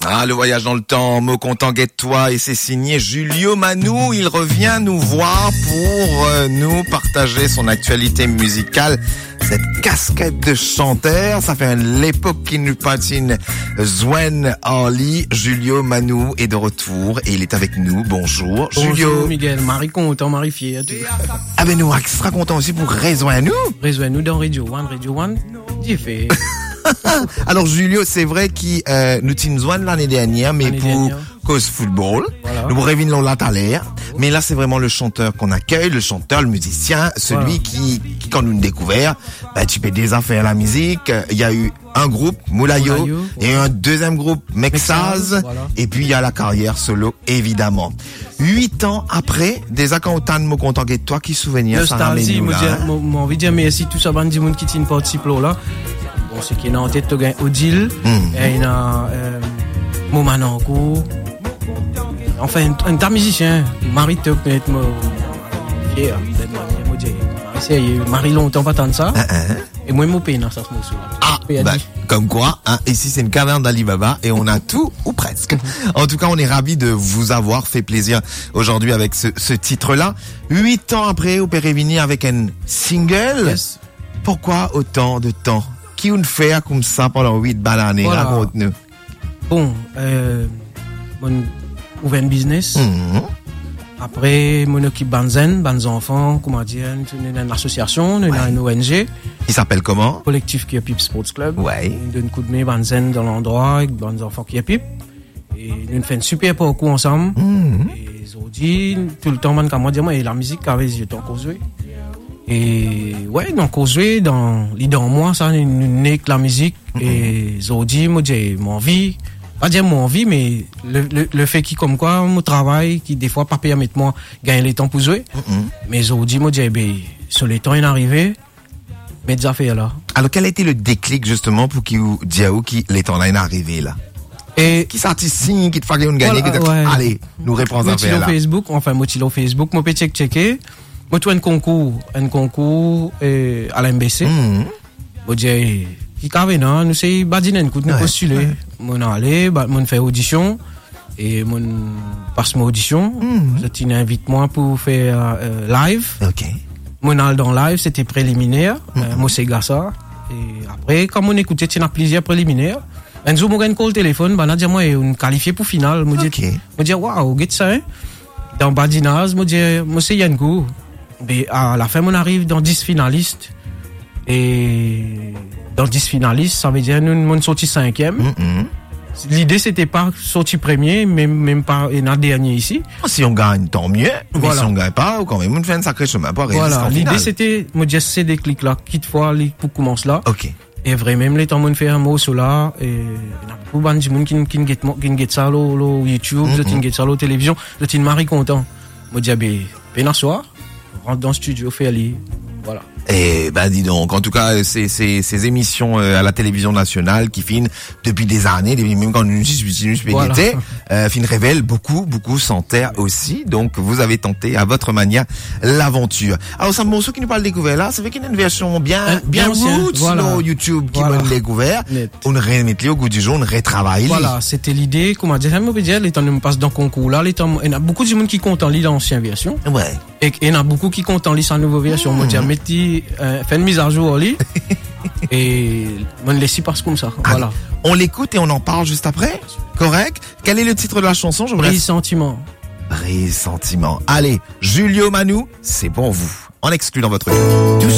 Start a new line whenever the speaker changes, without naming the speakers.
Ah, le voyage dans le temps, mot content, guette-toi, et c'est signé Julio Manou. Il revient nous voir pour nous partager son actualité musicale. Cette casquette de chanteur, ça fait l'époque qui nous patine. Zwen Harley, Julio Manou est de retour et il est avec nous. Bonjour, Julio.
Bonjour Miguel, Marie content, Marie fier.
Ah ben nous extra content aussi pour rejoindre nous.
Rejoins-nous dans Radio One, j'ai fait.
Alors Julio, c'est vrai qu'il nous tient Zwen l'année dernière, mais pour cause football. Voilà. Nous revenons là tout à l'heure. Mais là, c'est vraiment le chanteur qu'on accueille, le chanteur, le musicien, celui qui quand nous découvert, tu peux déjà faire la musique. Il y a eu un groupe, Moulayo, et un deuxième groupe, Mexaz, voilà. Et puis il y a la carrière solo, évidemment. 8 ans après, des accounts de mon content et toi qui souvenir, ça ramène nous là.
Moi, envie de dire merci tout ça, bande de monde qui t'y participe là. Bon, ce qui est en tête, tu as Odile, et il y a Momananko. Enfin, un tas musicien, Marie te peut-être fier, Marie longtemps pas tant de ça. Et moi, je peine dans ce morceau-là.
Ah, comme quoi, ici c'est une caverne d'Alibaba et on a tout ou presque. En tout cas, on est ravis de vous avoir fait plaisir aujourd'hui avec ce titre-là. 8 ans après, vous pouvez revenir avec un single.
Yes.
Pourquoi autant de temps? Qui on fait comme ça pendant 8 balles l'année? Voilà. Raconte-nous.
Bon, ouvert un business. Après, mon équipe banzen enfants, comment dire, nous avons une association, nous avons une ONG.
Il s'appelle comment?
Collectif qui est Pip Sports Club.
Ouais.
Nous donne un coup de main banzen dans l'endroit, avec des enfants qui est Pip. Et nous faisons un super parcours ensemble. Et ils ont dit, tout le temps, moi, dire, moi, et la musique, avait les yeux dans causé. Et, ouais, dans causé, dans moi, ça, nous né avec la musique. Et ils ont dit, moi, j'ai mon vie. Pas dire mon envie, mais le fait qui comme quoi mon travail qui des fois pas permet moi gagner les temps pour jouer. Mais j'ai dit moi sur les temps il est arrivé mais des affaires là.
Alors quel a été le déclic justement pour qui ou Diaou qui les temps là est arrivé là? Et qui s'artiste qui te fallait une gagner allez, nous répondons affaire là.
Facebook, enfin moi Facebook, moi peux checker. Moi tu un concours à l'MBC. Moi j'ai qui cave non, nous c'est badinen écoute nous postuler. Mon allé, mon fait audition et mon passe mon audition. Je invite moi pour faire live.
OK.
Mon all dans live, c'était préliminaire, moi c'est ça. Et après quand on écoutait, il y a plusieurs préliminaires. Un jour mon call téléphone, on dire moi on qualifié pour finale, me dire waouh, get ça hein. Dans badinage, me dire moi c'est Yango. Mais à la fin on arrive dans 10 finalistes. Et dans 10 finalistes, ça veut dire nous sorti 5e. L'idée c'était pas sorti premier, même pas un dernier ici.
Si on gagne, tant mieux. Voilà. Mais si on gagne pas, quand même, on fait un sacré chemin pour réussir.
Voilà. L'idée c'était, moi dire c'est des clics là, quitte fois pour commencer là.
OK.
Et vraiment les temps on fait un mot sur là et il y a beaucoup de monde qui get ça lo YouTube, qui get ça lo télévision, qui Marie content. Moi dire ben soir, rentre dans le studio faire aller. Voilà.
Et dis donc, en tout cas, ces émissions à la télévision nationale qui finissent depuis des années, même quand nous fin révèlent beaucoup sans terre aussi. Donc vous avez tenté à votre manière l'aventure. Alors c'est un morceau qui nous parle découvert là, c'est vrai qu'il y a une version bien roots sur YouTube qui m'a découvert. On remet au goût du jour, on retravaille.
Voilà, c'était l'idée, comment dire, ça me dire, les temps me passe dans le concours là, il y a beaucoup de monde qui compte en lire l'ancienne version.
Ouais.
Et il y en a beaucoup qui comptent en lire sa nouvelle version. Moi dire mettez fait une mise à jour ali et on laisse passe comme ça. Voilà.
On l'écoute et on en parle juste après. Correct. Quel est le titre de la chanson?
Pressentiment.
Allez, Julio Manou, c'est pour vous. En exclu dans votre vie.